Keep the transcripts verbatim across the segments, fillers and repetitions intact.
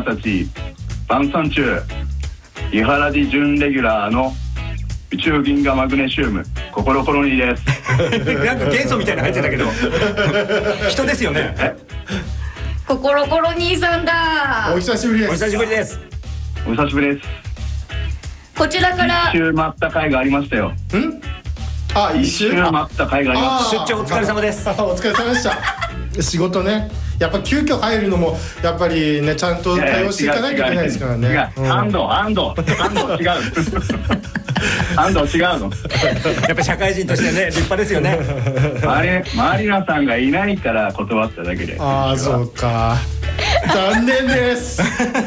たち晩餐中、伊原寺準レギュラーの宇宙銀河マグネシウム心コロニーですなんか元素みたいなの入ってたけど人ですよね。 心コロニーさんだ。 お久しぶりです。 お久しぶりです。 お久しぶりです。 こちらから一周待った回がありましたよ。 んあ、一周一周待った回がありまし出張お疲れ様です。 お疲れ様でした仕事ね、やっぱ急遽入るのもやっぱりね、ちゃんと対応していかないといけないですからね。 いや、安藤安藤安藤違う安藤違うのやっぱ社会人としてね、立派ですよね。 マリマリナさんがいないから断っただけで。 ああ、そうか、残念です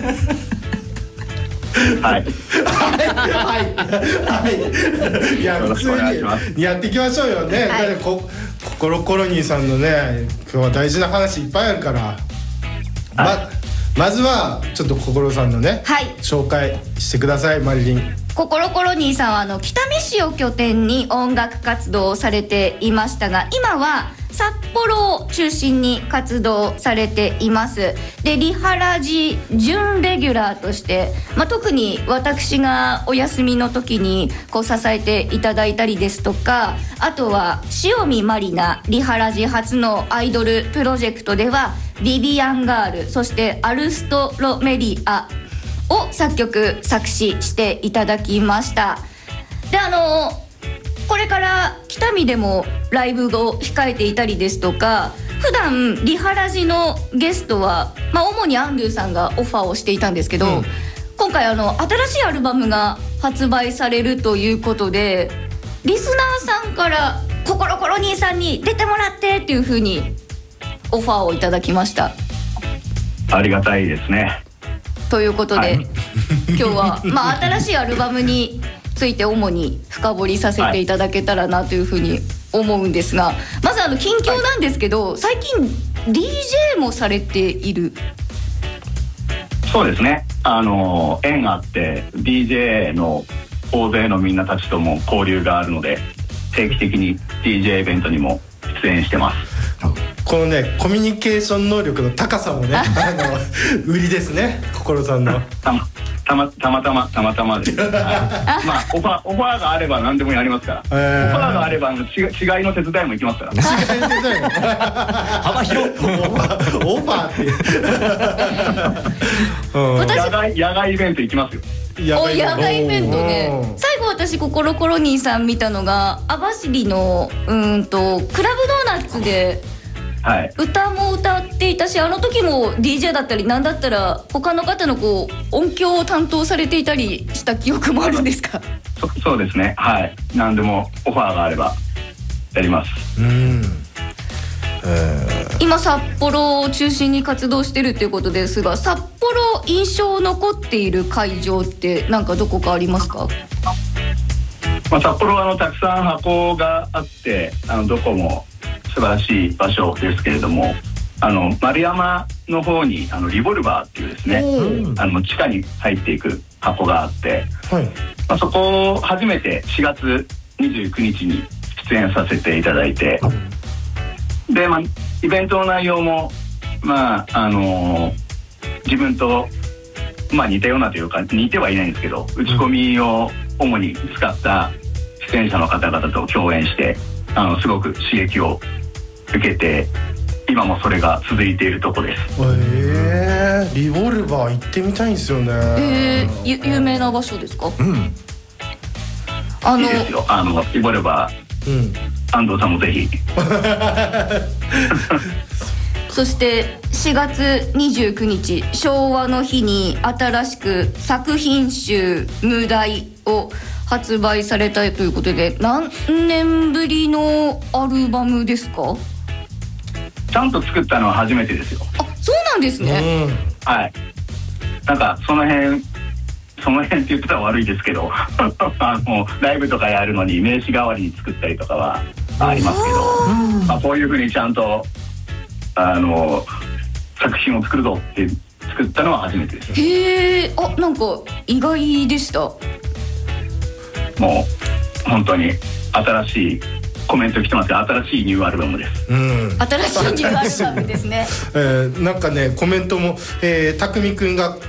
はいはいはい、いや、普通にやっていきましょうよね、 はい、 だってこ心コロニーさんのね、今日は大事な話いっぱいあるから、はい、ま, まずはちょっと心さんのね、 はい、 紹介してください。マリリン。 心コロニーさんはあの北見市を拠点に音楽活動をされていましたが、今は札幌を中心に活動されています。で、リハラジ準レギュラーとして、まあ、特に私がお休みの時にこう支えていただいたりですとか、あとは塩見まりな、リハラジ初のアイドルプロジェクトではビビアンガール、そしてアルストロメリアを作曲作詞していただきました。で、あのこれから北見でもライブを控えていたりですとか、普段リハラジのゲストは、まあ、主にアンドゥさんがオファーをしていたんですけど、うん、今回あの新しいアルバムが発売されるということで、リスナーさんから心コロニーさんに出てもらってっていう風にオファーをいただきました。 ありがたいですね。 ということで、はい、今日は、まあ、新しいアルバムについて主に深掘りさせていただけたらなというふうに思うんですが、まずあの近況なんですけど、はい、最近 ディージェー もされている。 そうですね、あの縁があって ディージェー の大勢のみんなたちとも交流があるので、定期的に ディージェー イベントにも出演してます。 このね、コミュニケーション能力の高さもねあの売りですね、心さんの。 たまたまたまたまたまたまですまあオファーオファーがあれば何でもやりますから、えー、オファーがあればち違いの手伝いも行きますから違いの手伝いも幅広いオファーってうん、 野外野外イベント行きますよ。 野外野外イベントね。最後私心コロニーさん見たのが網走のうんとクラブドーナツで、はい、歌も歌っていたし、あの時も ディージェー だったりなんだったら他の方のこう音響を担当されていたりした記憶もあるんですか？ そ, そうですね、はい、何でもオファーがあればやります。うん、 えー、今札幌を中心に活動してるっていうことですが、札幌印象残っている会場って何かどこかありますか？ まあ、札幌はあのたくさん箱があって、あのどこも素晴らしい場所ですけれども、あの丸山の方にあのリボルバーっていうですね、あの地下に入っていく箱があって、はい、まあ、そこを初めてしがつにじゅうくにちに出演させていただいて、で、まあ、イベントの内容も、まああのー、自分と、まあ、似たようなというか似てはいないんですけど、打ち込みを主に使った出演者の方々と共演して、あのすごく刺激を受けて、今もそれが続いているとこです。 えー、リボルバー行ってみたいんですよね。 えー、ゆ有名な場所ですか？うん、 あのいいですよ、あのリボルバー、うん、安藤さんもぜひそしてしがつにじゅうくにち、昭和の日に新しく作品集無題を発売されたということで、何年ぶりのアルバムですか？ ちゃんと作ったのは初めてですよ。 あ、そうなんですね。 はい。なんかその辺その辺って言ってたら悪いですけどあのライブとかやるのに名刺代わりに作ったりとかはありますけど、まあ、こういうふうにちゃんとあの作品を作るぞって作ったのは初めてです。 へえ、あ、なんか意外でした。 もう本当に新しいコメント来てますが、新しいニューアルバムです。うん、 新しいニューアルバムですね。 えー、なんかねコメントも、えー、たくみくんが